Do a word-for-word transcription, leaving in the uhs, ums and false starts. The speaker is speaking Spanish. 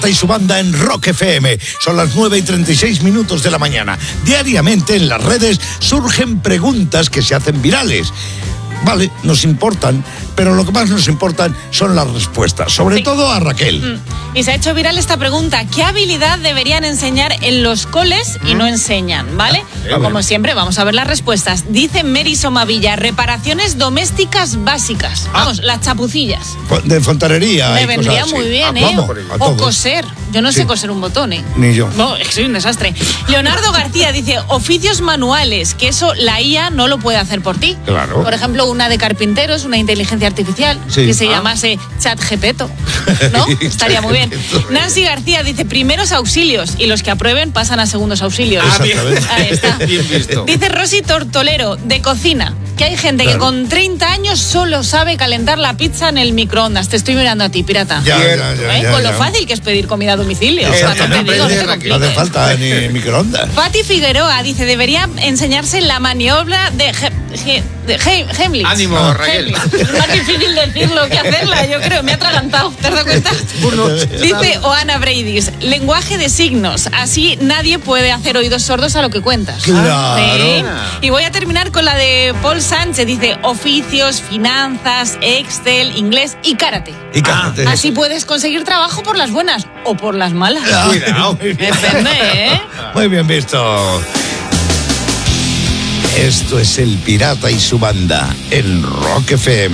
y su banda en Rock F M. Son las nueve y treinta y seis minutos de la mañana. Diariamente en las redes surgen preguntas que se hacen virales. Vale, nos importan, pero lo que más nos importan son las respuestas, sobre sí. todo a Raquel. Mm. Y se ha hecho viral esta pregunta: ¿qué habilidad deberían enseñar en los coles y no enseñan? ¿Vale? Ah, Como siempre, vamos a ver las respuestas. Dice Mary Somavilla: reparaciones domésticas básicas. Ah. Vamos, las chapucillas. De fontanería. Me vendría muy bien, ¿eh? Vamos, o coser. Yo no sí. sé coser un botón, ¿eh? Ni yo. No, es que soy un desastre. Leonardo García dice: oficios manuales, que eso la I A no lo puede hacer por ti. Claro. Por ejemplo, una de carpinteros, una inteligencia artificial, sí. que se ah. llamase ChatGPT, ¿no? Estaría muy bien. Nancy García dice: primeros auxilios, y los que aprueben pasan a segundos auxilios. Ah, bien. Ahí está. Bien visto. Dice Rosy Tortolero, de cocina, que hay gente claro. que con treinta años solo sabe calentar la pizza en el microondas. Te estoy mirando a ti, pirata. Ya, ya, ya, ¿Eh? ya, con ya. lo fácil que es pedir comida a domicilio. Exactamente. Digo, no, no hace falta ni microondas. Pati Figueroa dice: debería enseñarse la maniobra de, He- He- de He- Heimlich. Ánimo, No, Raquel. Heimlich. Es más difícil decirlo que hacerla, yo creo. Me ha atragantado. ¿Te has dado cuenta? Dice Oana Breidis: lenguaje de signos. Así nadie puede hacer oídos sordos a lo que cuentas. Claro. ¿Sí? Y voy a terminar con la de Paul Sánchez. Dice: oficios, finanzas, Excel, inglés y karate. Y karate. Ah, así puedes conseguir trabajo por las buenas o por las malas. Cuidado. Depende, ¿eh? Muy bien visto. Esto es El Pirata y su banda en Rock F M.